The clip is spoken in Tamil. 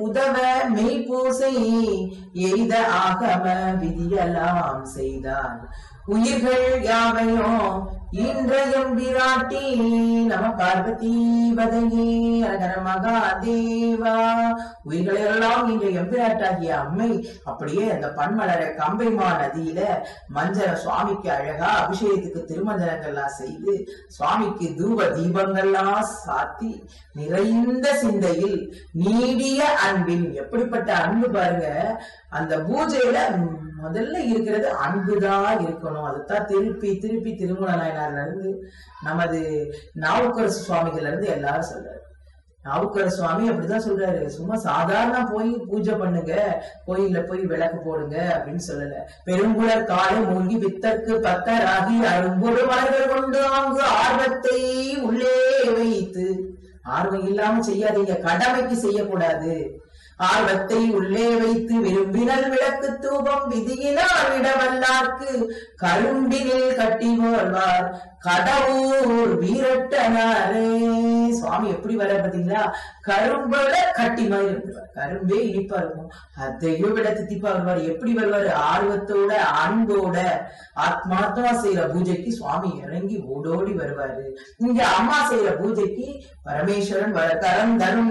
உதவ மெய்ப்பூசை எய்த ஆகம விதியெல்லாம் செய்தார் உயிர்கள் யாவையும் இன்றையம் விராட்டி நம பார்வதி பதையே அகர மகாதேவா. உயிர்களை எல்லாம் இன்றைய எம்பிராட்டாகிய அம்மை அப்படியே அந்த பன்மலர கம்பைமா நதியில மஞ்சள் சுவாமிக்கு அழகா அபிஷேகத்துக்கு திருமஞ்சனங்கள்லாம் செய்து சுவாமிக்கு தூப தீபங்கள்லாம் சாத்தி நிறைந்த சிந்தையில் நீடிய அன்பின், எப்படிப்பட்ட அன்பு பாருங்க. அந்த பூஜையில முதல்ல இருக்கிறது அன்புதான் இருக்கணும். அதுதான் திருப்பி திருப்பி திருமூல நாயனார்ல இருந்து நமது நாவுக்கரசு சுவாமிகள் இருந்து எல்லாரும் சொல்றாரு. நாவுக்கரசு சுவாமி அப்படிதான் சொல்றாரு. சும்மா சாதாரண போய் பூஜை பண்ணுங்க, கோயில்ல போய் விளக்கு போடுங்க அப்படின்னு சொல்லல. பெருங்குளர் காலை மூழ்கி வித்தற்கு பத்தராகி அரும்பொரு மலர்கள் கொண்டு அங்கு ஆர்வத்தை உள்ளே வைத்து, ஆர்வம் இல்லாம செய்யாதீங்க, கடமைக்கு செய்யக்கூடாது. ஆர்வத்தை உள்ளே வைத்து விரும்பினல் விளக்கு தூபம் விதியினால் விடவல்லார்க்கு கரும்பினில் கட்டி போல்வார் கடவுர் வீரட்டனாரே. சுவாமி எப்படி வர பாத்தீங்களா? கரும்புல கட்டி மாதிரி இருப்பார். கரும்பே இனிப்பா இருக்கும், அதையும் விட தித்திப்பா வருவார். எப்படி வருவாரு? ஆர்வத்தோட அன்போட ஆத்மார்த்தமா செய்யற பூஜைக்கு சுவாமி இறங்கி ஓடோடி வருவாரு. இங்க அம்மா செய்யற பூஜைக்கு பரமேஸ்வரன் கரம் தரும்